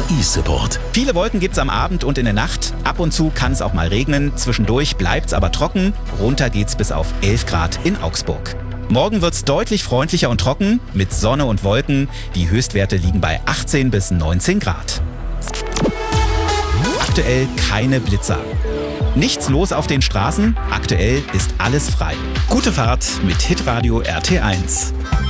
eSupport. Viele Wolken gibt's am Abend und in der Nacht. Ab und zu kann es auch mal regnen. Zwischendurch bleibt's aber trocken. Runter geht's bis auf 11 Grad in Augsburg. Morgen wird's deutlich freundlicher und trocken mit Sonne und Wolken. Die Höchstwerte liegen bei 18 bis 19 Grad. Aktuell keine Blitzer. Nichts los auf den Straßen. Aktuell ist alles frei. Gute Fahrt mit Hitradio RT1.